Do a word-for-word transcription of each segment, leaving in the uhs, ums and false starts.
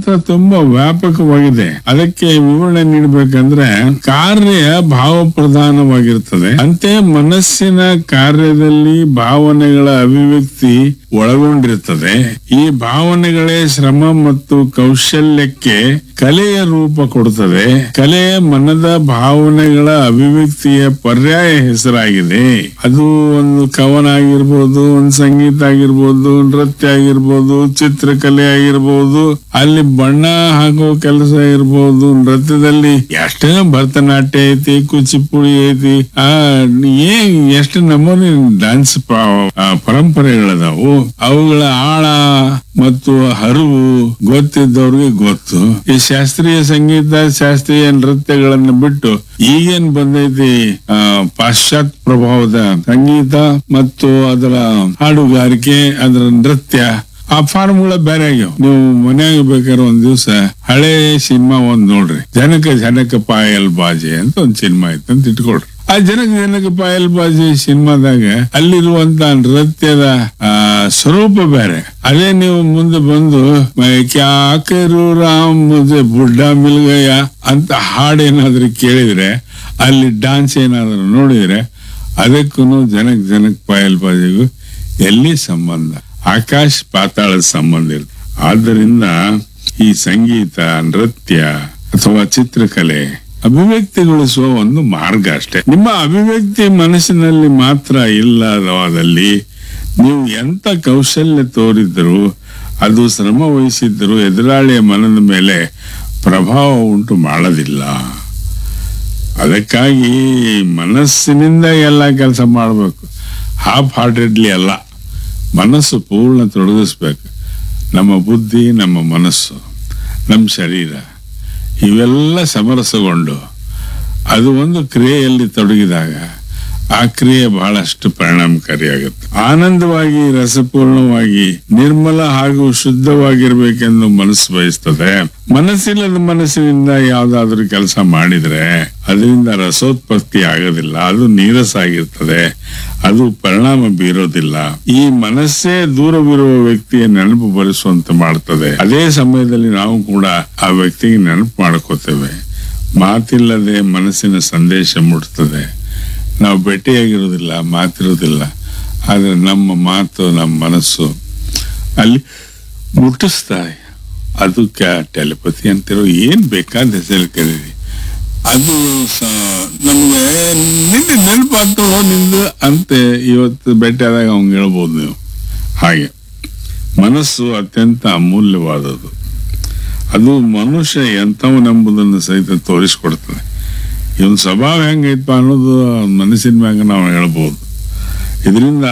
ಶಾಸ್ತ್ರ ತುಂಬಾ ವ್ಯಾಪಕವಾಗಿದೆ. ಅದಕ್ಕೆ ವಿವರಣೆ ನೀಡಬೇಕಂದ್ರೆ ಕಾರ್ಯ ಭಾವ ಪ್ರಧಾನವಾಗಿರ್ತದೆ. ಅಂತೆ ಮನಸ್ಸಿನ ಕಾರ್ಯದಲ್ಲಿ ಭಾವನೆಗಳ ಅಭಿವ್ಯಕ್ತಿ ಒಳಗೊಂಡಿರುತ್ತದೆ. ಈ ಭಾವನೆಗಳೇ ಶ್ರಮ ಮತ್ತು ಕೌಶಲ್ಯಕ್ಕೆ ಕಲೆಯ ರೂಪ ಕೊಡುತ್ತದೆ. ಕಲೆ ಮನದ ಭಾವನೆಗಳ ಅಭಿವ್ಯಕ್ತಿಯ ಪರ್ಯಾಯ ಹೆಸರಾಗಿದೆ. ಅದು ಒಂದು ಕವನ ಆಗಿರ್ಬೋದು, ಒಂದು ಸಂಗೀತ ಆಗಿರ್ಬೋದು, ನೃತ್ಯ ಆಗಿರ್ಬೋದು, ಚಿತ್ರಕಲೆ ಆಗಿರ್ಬೋದು, ಅಲ್ಲಿ ಬಣ್ಣ ಹಾಕೋ ಕೆಲಸ ಇರ್ಬೋದು. ನೃತ್ಯದಲ್ಲಿ ಎಷ್ಟೇ ಭರತನಾಟ್ಯ ಐತಿ, ಕುಚಿಪುಡಿ ಐತಿ, ಆ ಏನ್ ಎಷ್ಟು ನಮೂನಿ ಡ್ಯಾನ್ಸ್ ಪರಂಪರೆಗಳದಾವು. ಅವುಗಳ ಆಳ ಮತ್ತು ಹರಿವು ಗೊತ್ತಿದ್ದವ್ರಿಗೆ ಗೊತ್ತು. ಈ ಶಾಸ್ತ್ರೀಯ ಸಂಗೀತ, ಶಾಸ್ತ್ರೀಯ ನೃತ್ಯಗಳನ್ನ ಬಿಟ್ಟು ಈಗೇನ್ ಬಂದೈತಿ ಆ ಪಾಶ್ಚಾತ್ಯ ಪ್ರಭಾವದ ಸಂಗೀತ ಮತ್ತು ಅದರ ಹಾಡುಗಾರಿಕೆ, ಅದರ ನೃತ್ಯ, ಆ ಫಾರ್ಮುಲಾ ಬೇರೆ ಆಗ್ಯಾವ. ನೀವು ಮನ್ಯಾಗ ಬೇಕಾದ್ರೆ ಒಂದ್ ದಿವ್ಸ ಹಳೆ ಸಿನಿಮಾ ಒಂದ್ ನೋಡ್ರಿ, ಜನಕ ಜನಕ ಪಾಯಲ್ ಬಾಜೆ ಅಂತ ಒಂದ್ ಸಿನಿಮಾ ಐತೆ ಅಂತ ಇಟ್ಕೊಳ್ರಿ. ಆ ಜನಕ ಜನಕ ಪಾಯಲ್ ಬಾಜಿ ಸಿನಿಮಾದಾಗ ಅಲ್ಲಿರುವಂತ ನೃತ್ಯದ ಆ ಸ್ವರೂಪ ಬೇರೆ. ಅದೇ ನೀವು ಮುಂದೆ ಬಂದು ಕ್ಯಾ ಕರು ರಾಮ್ ಮುಜೆ ಬುಡ್ಡಾ ಮಿಲ್ಗಯ್ಯ ಅಂತ ಹಾಡೇನಾದ್ರೂ ಕೇಳಿದ್ರೆ, ಅಲ್ಲಿ ಡಾನ್ಸ್ ಏನಾದ್ರು ನೋಡಿದ್ರೆ, ಅದಕ್ಕೂ ಜನಕ್ ಜನಕ್ ಪಾಯಲ್ ಬಾಜಿಗೂ ಎಲ್ಲಿ ಸಂಬಂಧ? ಆಕಾಶ ಪಾತಾಳದ ಸಂಬಂಧ ಇರುತ್ತೆ. ಆದ್ದರಿಂದ ಈ ಸಂಗೀತ, ನೃತ್ಯ ಅಥವಾ ಚಿತ್ರಕಲೆ ಅಭಿವ್ಯಕ್ತಿಗೊಳಿಸುವ ಒಂದು ಮಾರ್ಗ ಅಷ್ಟೇ. ನಿಮ್ಮ ಅಭಿವ್ಯಕ್ತಿ ಮನಸ್ಸಿನಲ್ಲಿ ಮಾತ್ರ ಇಲ್ಲವಾದಲ್ಲಿ ನೀವು ಎಂತ ಕೌಶಲ್ಯ ತೋರಿದ್ರು, ಅದು ಶ್ರಮ ವಹಿಸಿದ್ರು ಎದುರಾಳಿಯ ಮನದ ಮೇಲೆ ಪ್ರಭಾವ ಉಂಟು ಮಾಡೋದಿಲ್ಲ. ಅದಕ್ಕಾಗಿ ಮನಸ್ಸಿನಿಂದ ಎಲ್ಲ ಕೆಲಸ ಮಾಡಬೇಕು, ಹಾಫ್ ಹಾರ್ಟೆಡ್ಲಿ ಅಲ್ಲ. ಮನಸ್ಸು ಪೂರ್ಣ ತೊಡಗಿಸ್ಬೇಕು. ನಮ್ಮ ಬುದ್ಧಿ, ನಮ್ಮ ಮನಸ್ಸು, ನಮ್ಮ ಶರೀರ ಇವೆಲ್ಲ ಸಮರಸಗೊಂಡು ಅದು ಒಂದು ಕ್ರಿಯೆಯಲ್ಲಿ ತೊಡಗಿದಾಗ ಆ ಕ್ರಿಯೆ ಬಹಳಷ್ಟು ಪರಿಣಾಮಕಾರಿಯಾಗುತ್ತೆ. ಆನಂದವಾಗಿ, ರಸಪೂರ್ಣವಾಗಿ, ನಿರ್ಮಲ ಹಾಗೂ ಶುದ್ಧವಾಗಿರ್ಬೇಕೆಂದು ಮನಸ್ಸು ಬಯಸ್ತದೆ. ಮನಸ್ಸಿಲ್ಲದ ಮನಸ್ಸಿನಿಂದ ಯಾವ್ದಾದ್ರು ಕೆಲಸ ಮಾಡಿದ್ರೆ ಅದರಿಂದ ರಸೋತ್ಪತ್ತಿ ಆಗೋದಿಲ್ಲ. ಅದು ನೀರಸ ಆಗಿರ್ತದೆ, ಅದು ಪರಿಣಾಮ ಬೀರೋದಿಲ್ಲ. ಈ ಮನಸ್ಸೇ ದೂರವಿರುವ ವ್ಯಕ್ತಿಯ ನೆನಪು ಬರೆಸುವಂತೆ ಮಾಡ್ತದೆ. ಅದೇ ಸಮಯದಲ್ಲಿ ನಾವು ಕೂಡ ಆ ವ್ಯಕ್ತಿಗೆ ನೆನಪು ಮಾಡ್ಕೋತೇವೆ. ಮಾತಿಲ್ಲದೆ ಮನಸ್ಸಿನ ಸಂದೇಶ ಮುಟ್ತದೆ. ನಾವು ಭೇಟಿಯಾಗಿರೋದಿಲ್ಲ, ಮಾತಿರೋದಿಲ್ಲ, ಆದ್ರೆ ನಮ್ಮ ಮಾತು, ನಮ್ಮ ಮನಸ್ಸು ಅಲ್ಲಿ ಮುಟ್ಟಿಸ್ತಾರೆ. ಅದಕ್ಕೆ ಟೆಲಿಪತಿ ಅಂತಿರೋ ಏನ್ ಬೇಕಾದ ಹೆಸರು ಕರೀರಿ, ಅದು ನಮ್ಗೆ ನಿನ್ನೆ ನೆನಪಾತು ನಿಂದು ಅಂತ ಇವತ್ತು ಭೇಟಿ ಆದಾಗ ಅವ್ನು ಹೇಳ್ಬೋದು ನೀವು. ಹಾಗೆ ಮನಸ್ಸು ಅತ್ಯಂತ ಅಮೂಲ್ಯವಾದದ್ದು. ಅದು ಮನುಷ್ಯ ಎಂಥವನೆಂಬುದನ್ನು ಸಹಿತ ತೋರಿಸ್ಕೊಡ್ತದೆ. ಇವನ್ ಸ್ವಭಾವ ಹೆಂಗೈತಪ್ಪ ಅನ್ನೋದು ಮನಸ್ಸಿನ ಮ್ಯಾಗ ನಾವು ಹೇಳ್ಬೋದು. ಇದರಿಂದ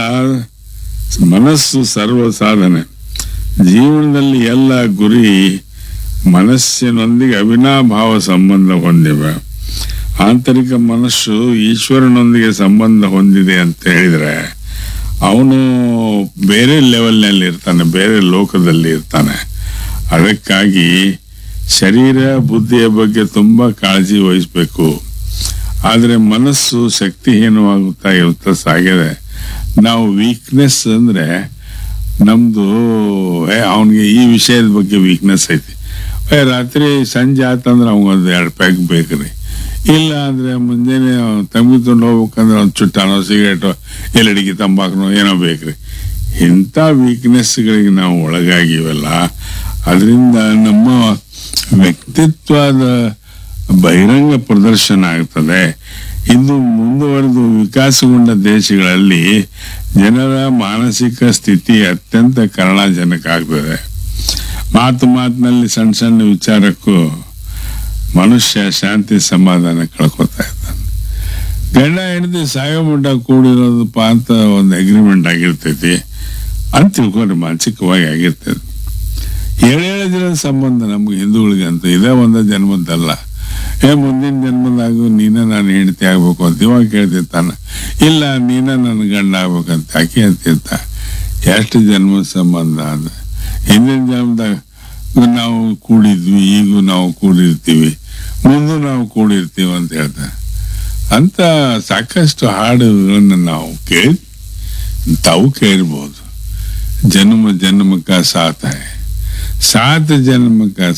ಮನಸ್ಸು ಸರ್ವ ಸಾಧನೆ. ಜೀವನದಲ್ಲಿ ಎಲ್ಲ ಗುರಿ ಮನಸ್ಸಿನೊಂದಿಗೆ ಅವಿನಾಭಾವ ಸಂಬಂಧ ಹೊಂದಿವೆ. ಆಂತರಿಕ ಮನಸ್ಸು ಈಶ್ವರನೊಂದಿಗೆ ಸಂಬಂಧ ಹೊಂದಿದೆ ಅಂತ ಹೇಳಿದ್ರೆ ಅವನು ಬೇರೆ ಲೆವೆಲ್ನಲ್ಲಿ ಇರ್ತಾನೆ, ಬೇರೆ ಲೋಕದಲ್ಲಿ ಇರ್ತಾನೆ. ಅದಕ್ಕಾಗಿ ಶರೀರ ಬುದ್ಧಿಯ ಬಗ್ಗೆ ತುಂಬಾ ಕಾಳಜಿ ವಹಿಸ್ಬೇಕು. ಆದ್ರೆ ಮನಸ್ಸು ಶಕ್ತಿಹೀನವಾಗುತ್ತಾ ಇರ್ತಾ ಸಾಗಿದೆ. ನಾವು ವೀಕ್ನೆಸ್ ಅಂದ್ರೆ ನಮ್ದು ಅವನಿಗೆ ಈ ವಿಷಯದ ಬಗ್ಗೆ ವೀಕ್ನೆಸ್ ಐತಿ. ರಾತ್ರಿ ಸಂಜೆ ಆತಂದ್ರೆ ಅವಗೊಂದು ಎರಡು ಪ್ಯಾಕ್ ಬೇಕ್ರಿ, ಇಲ್ಲ ಅಂದ್ರೆ ಮುಂಜಾನೆ ತಂಗಿ ತೊಗೊಂಡು ಹೋಗ್ಬೇಕಂದ್ರೆ ಒಂದು ಚುಟ್ಟಾನೋ, ಸಿಗರೇಟೋ, ಎಲ್ಲಡಿಗೆ ತಂಬಾಕನೋ ಏನೋ ಬೇಕ್ರಿ. ಇಂಥ ವೀಕ್ನೆಸ್ಗಳಿಗೆ ನಾವು ಒಳಗಾಗಿವಲ್ಲ, ಅದರಿಂದ ನಮ್ಮ ವ್ಯಕ್ತಿತ್ವದ ಬಹಿರಂಗ ಪ್ರದರ್ಶನ ಆಗ್ತದೆ. ಇಂದು ಮುಂದುವರೆದು ವಿಕಾಸಗೊಂಡ ದೇಶಗಳಲ್ಲಿ ಜನರ ಮಾನಸಿಕ ಸ್ಥಿತಿ ಅತ್ಯಂತ ಕರುಣಾಜನಕ ಆಗ್ತದೆ. ಮಾತು ಮಾತಿನಲ್ಲಿ ಸಣ್ಣ ಸಣ್ಣ ವಿಚಾರಕ್ಕೂ ಮನುಷ್ಯ ಶಾಂತಿ ಸಮಾಧಾನ ಕಳ್ಕೊತಾ ಇದ್ದಾನೆ. ಗಂಡ ಹೆಂಡತಿ ಸಾಯೋ ಮಟ್ಟ ಕೂಡಿರೋದಪ್ಪ ಅಂತ ಒಂದು ಅಗ್ರಿಮೆಂಟ್ ಆಗಿರ್ತೈತಿ ಅಂತ ತಿಳ್ಕೊಂಡ್ರೆ ಮಾನಸಿಕವಾಗಿ ಆಗಿರ್ತದೆ. ಏಳೇಳು ದಿನದ ಸಂಬಂಧ ನಮ್ಗೆ ಹಿಂದೂಗಳಿಗೆ ಅಂತ ಇದೇ ಒಂದ ಜನ್ಮದ್ದಲ್ಲ. ಏ ಮುಂದಿನ ಜನ್ಮದಾಗೂ ನೀನ ನಾನು ಹೆಂಡತಿ ಆಗ್ಬೇಕು ಅಂತ ಇವಾಗ ಕೇಳ್ತಿರ್ತಾನ. ಇಲ್ಲ ನೀನ ನನ್ನ ಗಂಡ ಆಗ್ಬೇಕಂತ ಆಕೆ ಅಂತಿರ್ತ. ಎಷ್ಟು ಜನ್ಮದ ಸಂಬಂಧ ಅಂದ್ರೆ ಹಿಂದಿನ ಜನ್ಮದಾಗ ನಾವು ಕೂಡಿದ್ವಿ, ಈಗೂ ನಾವು ಕೂಡಿರ್ತೀವಿ, ಮುಂದೂ ನಾವು ಕೂಡಿರ್ತೀವಿ ಅಂತ ಹೇಳ್ತಾರೆ. ಅಂತ ಸಾಕಷ್ಟು ಹಾಡುಗಳನ್ನು ನಾವು ಕೇಳಿ ತಾವು ಕೇಳಿರ್ಬೋದು. ಜನ್ಮ ಜನ್ಮ ಕಾ ಸಾಥ್ ಹೈ, ಸಾತ್ ಜನ್ಮ ಕಾ